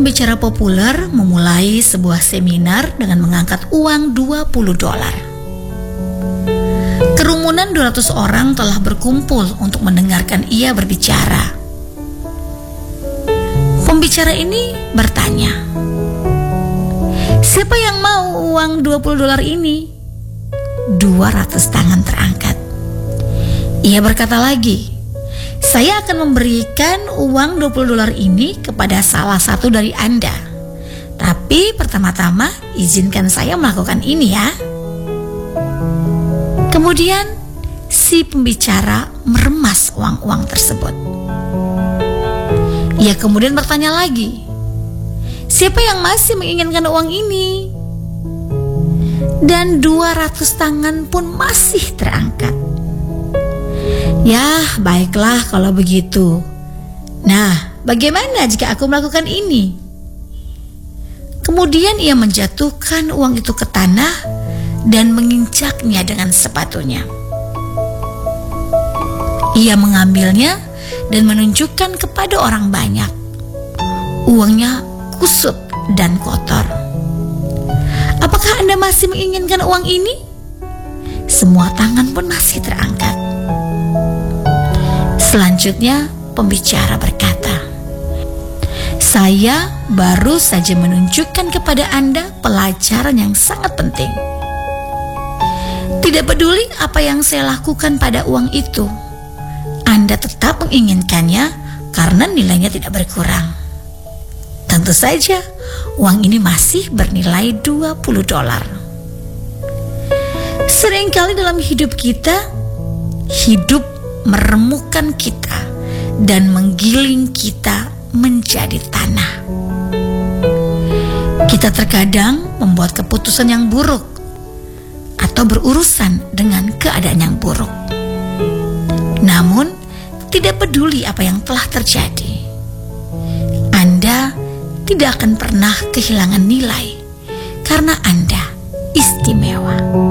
pembicara populer memulai sebuah seminar dengan mengangkat uang $20. Kerumunan 200 orang telah berkumpul untuk mendengarkan ia berbicara. Pembicara ini bertanya, "Siapa yang mau uang $20 ini?" 200 tangan terangkat. Ia berkata lagi, "Saya akan memberikan uang $20 ini kepada salah satu dari Anda. Tapi pertama-tama izinkan saya melakukan ini ya." Kemudian si pembicara meremas uang-uang tersebut. Ia kemudian bertanya lagi, "Siapa yang masih menginginkan uang ini?" Dan 200 tangan pun masih terangkat. "Ya, baiklah kalau begitu. Nah, bagaimana jika aku melakukan ini?" Kemudian ia menjatuhkan uang itu ke tanah dan menginjaknya dengan sepatunya. Ia mengambilnya dan menunjukkan kepada orang banyak. Uangnya kusut dan kotor. "Apakah Anda masih menginginkan uang ini?" Semua tangan pun masih terangkat. Selanjutnya pembicara berkata, "Saya baru saja menunjukkan kepada Anda pelajaran yang sangat penting. Tidak peduli apa yang saya lakukan pada uang itu, Anda tetap menginginkannya karena nilainya tidak berkurang. Tentu saja uang ini masih bernilai $20. Seringkali dalam hidup kita, hidup meremukkan kita dan menggiling kita menjadi tanah. Kita terkadang membuat keputusan yang buruk atau berurusan dengan keadaan yang buruk. Namun, tidak peduli apa yang telah terjadi, Anda tidak akan pernah kehilangan nilai karena Anda istimewa.